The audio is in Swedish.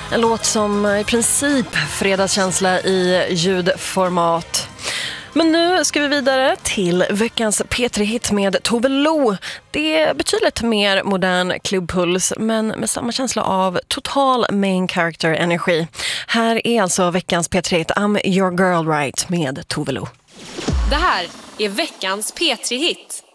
En låt som i princip fredagskänsla i ljudformat. Men nu ska vi vidare till veckans P3-hit med Tove Lo. Det är betydligt mer modern klubbpuls, men med samma känsla av total main character-energi. Här är alltså veckans P3-hit I'm Your Girl Right med Tove Lo. Det här är veckans P3-hit.